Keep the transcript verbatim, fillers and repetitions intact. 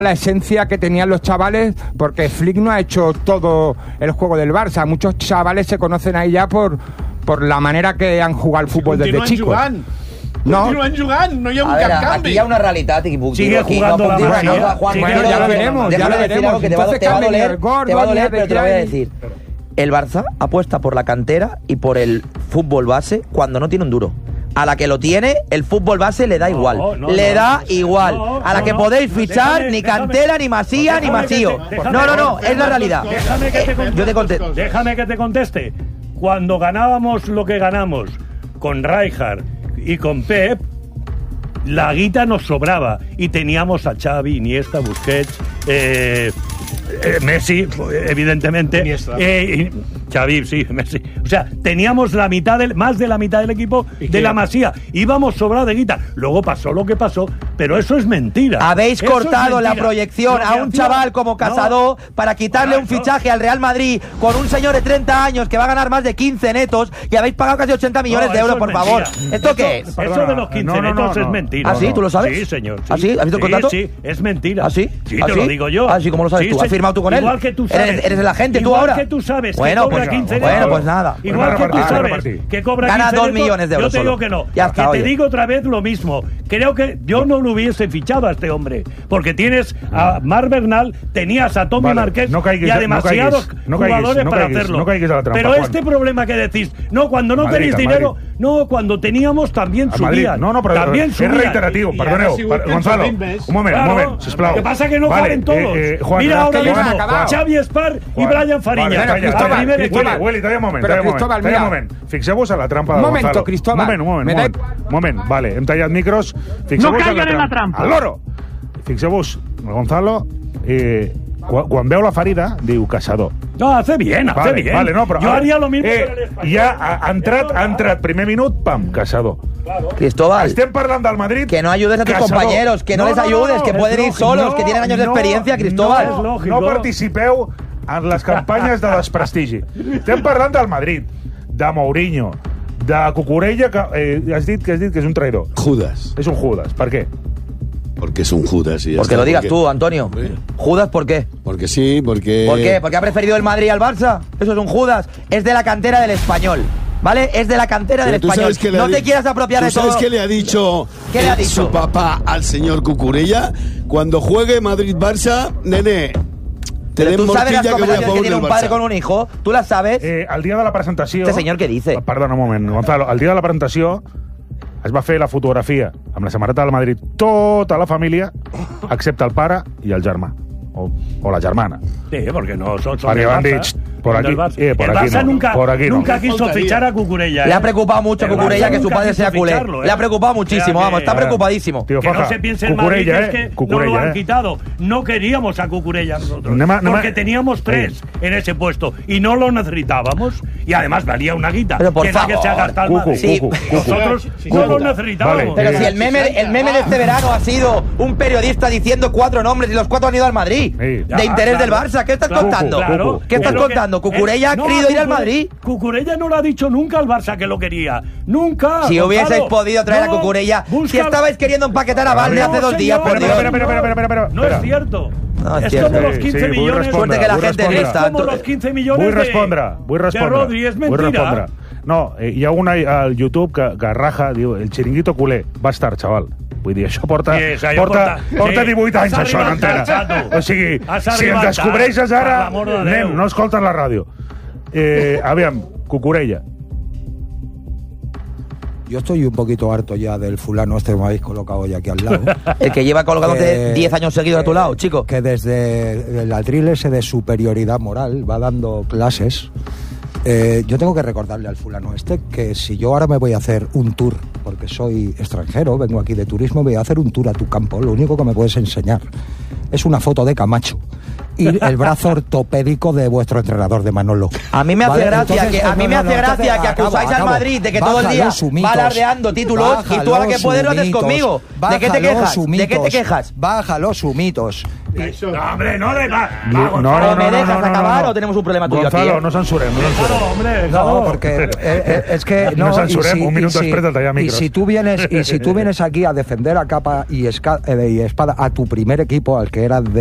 la esencia que tenían los chavales, porque Flick no ha hecho todo el juego del Barça. Muchos chavales se conocen ahí ya por, por la manera que han jugado al fútbol desde chicos. Jugant. No. Continuen jugant, no hi ha un veure, cap canvi. Aquí hi ha una realitat i puc Sigue dir aquí. jugando no la puc dir, Masia. no, Juan, Bueno, quiero- ya lo veremos, ya déjame lo decir veremos. algo que te va, Entonces te va a cambia doler, el gol, te va a gol, doler, ya pero te lo voy a trae. decir. El Barça apuesta por la cantera y por el fútbol base cuando no tiene un duro. A la que lo tiene, el fútbol base le da No, igual. no, le no, da no, igual. no, a la no, que no. podéis fichar, Déjame, ni déjame. cantera, ni Masía, ni Déjame que Masío. te- déjame- No, no, no, es la realidad. Déjame que te Eh, conteste. Yo te contesto. Déjame que te conteste. Cuando ganábamos lo que ganamos con Rijkaard y con Pep, la guita nos sobraba y teníamos a Xavi, Iniesta, Busquets, eh, eh, Messi, evidentemente. Iniesta. Eh, y- Xavi, sí, Messi. O sea, teníamos la mitad del, más de la mitad del equipo ¿Y de qué? la Masía. Íbamos sobrados de guita. Luego pasó lo que pasó, pero eso es mentira. Habéis Eso es cortado la mentira. proyección Lo a que un hacía- chaval como Casado para quitarle un Correcto. fichaje al Real Madrid con un señor de treinta años que va a ganar más de quince netos y habéis pagado casi ochenta millones No, de eso euros, es por favor. mentira. ¿Esto qué es? Eso Perdona, de los quince no, no, netos no, es no. mentira. ¿Ah, sí? ¿Tú lo sabes? Sí, señor. ¿Ah, sí? ¿Has visto el Sí, contrato? Sí, es mentira. ¿Ah, sí? Sí, ¿Ah, te sí? lo digo yo. Ah, sí, ¿cómo lo sabes Sí, tú? ¿Has sí. firmado tú con él? Igual que tú Eres- sabes. eres el agente, tú Igual ahora. que tú sabes Bueno, que cobra pues- quince bueno, netos. pues nada. Igual que tú Repartir, sabes repartir. que cobra Gana quince dos netos, millones de euros Yo te digo solo. que no. Ya está, que oye. te digo otra vez lo mismo. Creo que yo no lo hubiese fichado a este hombre. Porque tienes a Marc Bernal, tenías a Tommy Vale, Marqués no caigues, y a no demasiados caigues, no caigues, jugadores no para caigues, hacerlo. no caigues a la trampa, Pero Juan. este problema que decís, no, cuando no Madrid, tenéis al dinero, Madrid. no, cuando teníamos también A Madrid. subían. No, no, però también és subían. reiteratiu, I- i perdoneu. ara ha sigut Per, que Gonzalo, ens més. un moment, Claro, un moment, sisplau. Lo que pasa es que no vale, caben todos. Eh, eh, Juan, Mira ahora que mismo, ja han acabat. Xavi Espar y Juan, Brian Fariña. Vale, calla, Cristóbal, calla. primer Willy, equipo. Willy, talla un moment, Però, talla un moment, Cristóbal, talla un mira. moment. Fixeu-vos a la trampa de Un momento, Gonzalo. Cristóbal. Un moment, un moment, Me un da moment. Un moment, vale, hem tallat micros. Fixeu-vos No a caigan en la trampa. Al loro. Fixeu-vos, Gonzalo, eh, quan, quan veu la ferida, diu caçador. No, hace bien, hace Vale, bien. vale, no, però... Yo ara, haría lo mismo eh, con el español. Ja ha, ha entrat, ha entrat, primer minut, pam, caçador. Cristóbal, Estem parlant del Madrid. que no ayudes a tus Caçador. compañeros, que no, les ayudes, que es pueden ir lògic, solos, no, que tienen años de no, experiencia, Cristóbal. no, No, lògico. no participeu en les campanyes de desprestigi. Estem parlant del Madrid, de Mourinho, de Cucurella, que eh, has dit que has dit que és un traïdor. Judas. És un Judas. Per què? Porque es un Judas. Y ya Porque está, lo digas porque- tú, Antonio. Hombre. ¿Judas por qué? Porque sí, porque... ¿Por qué? ¿Porque ha preferido el Madrid al Barça? Eso es un Judas. Es de la cantera del Español. ¿Vale? Es de la cantera Pero del tú Español. sabes que le ha No te di- quieras apropiar ¿Tú de todo. sabes qué le ha dicho, ¿Qué le ha eh, dicho? su papá al señor Cucurella? Cuando juegue Madrid-Barça, nene, te Pero den tú sabes las morcilla que voy a conversaciones que favor tiene del un padre Barça. con un hijo. ¿Tú las sabes? Eh, el dia de la presentació... Este senyor què dice? Perdona un moment, Gonzalo. El dia de la presentació es va fer la fotografia amb la samarreta del Madrid tota la família, excepte el pare i el germà. O, o la germana. Sí, porque no son, son Porque del han Barça, dicho, son por del aquí, Barça. eh, por el aquí Barça no, nunca, por aquí no. nunca quiso Faltaría. fichar a Cucurella. Le ¿eh? ha preocupado mucho a El Cucurella Barça que su nunca padre quiso sea culé. ficharlo, ¿eh? Le ha preocupado O sea muchísimo, que- vamos, está Ahora, preocupadísimo. tío, Que no Faja, se piense en Cucurella, Madrid, que eh, es que Cucurella, no lo han eh. quitado. No queríamos a Cucurella nosotros. Nema- nema- porque teníamos tres en ese puesto y no lo necesitábamos. Y además valía una guita. Pero por que es la que favor, se ha gastado el Cucu, Madrid. Sí. Cucu, Cucu. Nosotros Sí, no sí, lo sí. necesitábamos. Vale, Pero eh, si el meme, el meme de este verano ha sido un periodista diciendo cuatro nombres y los cuatro han ido al Madrid. Sí. Ya, de interés claro. del Barça. ¿Qué estás Claro, contando? claro. ¿Qué estás Es lo que- contando? Cucurella ha No, querido ir al Cucure- Madrid. Cucurella no lo ha dicho nunca al Barça que lo quería. Nunca. Si Gonzalo. hubieseis podido traer No, a Cucurella, si busca- estabais queriendo empaquetar a Valde No, hace dos días, señor, por Espera, Dios. espera, espera, espera, espera, espera. No es cierto. No, es es cierto. como los Sí, quince sí, vull millones. respondre, Suerte que la vull gente respondre. lista. Es como los quince millones Vull de- respondre, vull respondre. de Rodri, és Vull mentira. respondre. No, eh, hi ha una al YouTube que, que raja, diu, el xiringuito culer va estar, xaval. Vull dir, això porta, Sí, això porta, porta- porta sí. divuit anys, Has això, en arribat antena. tard, xato. O sigui, Has si em arribat descobreixes tard, per ara, l'amor de Déu. nen, no escoltes la ràdio. Eh, aviam, Cucurella. Yo estoy un poquito harto ya del fulano este que me habéis colocado ya aquí al lado. El que lleva colgándote Que- diez años seguidos a tu lado, chico. Que desde el atril ese de superioridad moral va dando clases. Eh, yo tengo que recordarle al fulano este que si yo ahora me voy a hacer un tour, porque soy extranjero, vengo aquí de turismo, voy a hacer un tour a tu campo, lo único que me puedes enseñar es una foto de Camacho y el brazo ortopédico de vuestro entrenador de Manolo. A mí me hace ¿Vale? gracia Entonces, que a mí no, me no, hace no, gracia entonces, que acabo, acusáis al acabo. Madrid de que todo el Baja día los humitos. va alardeando títulos y Baja tú ahora que los puedes lo haces humitos. conmigo. Baja ¿De qué te los quejas? ¿De qué te humitos. quejas? Baja los humitos. No, hombre, no de va. No, no, ¿O no, me no, dejas no, no, acabar no. o tenemos un problema tuyo Gonzalo, aquí? ¿eh? no censurem, no censurem. Déjalo, hombre, No, déjalo. porque eh, eh, es que no, No y censurem, si- un y minuto si- després de tallar y micros. si tú vienes y si tú vienes aquí a defender a capa y, esca- eh, y espada a tu primer equipo, al que era de